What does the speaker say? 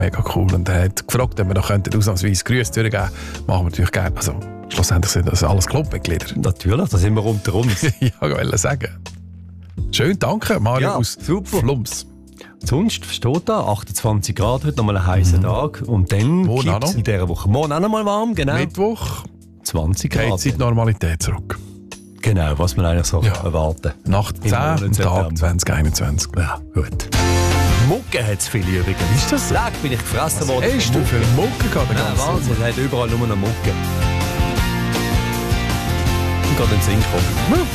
Mega cool. Und er hat gefragt, ob wir noch ausnahmsweise Grüße durchgeben könnten. Machen wir natürlich gerne. Also, schlussendlich sind das alles Clubmitglieder. Natürlich, da sind wir unter uns. Ja, ich wollte sagen. Schön, danke, Mario aus super. Flums. Sonst steht da 28 Grad, heute nochmal ein heißer Tag. Und dann Morgen auch gibt es noch. in dieser Woche morgen auch noch mal warm, genau. Mittwoch 20 geht Grad. es in die Normalität zurück. Genau, was man eigentlich so Ja. erwarten. Nacht 10 und Tag 2021. Ja, gut. Mucke hat es viele übrigens. Ist das so? Leck, bin ich gefressen worden. Hast du für Mucke gehabt? den Ja, ganzen Wahnsinn, es hat überall nur noch Mucke. Und gerade in den Sinn kommen.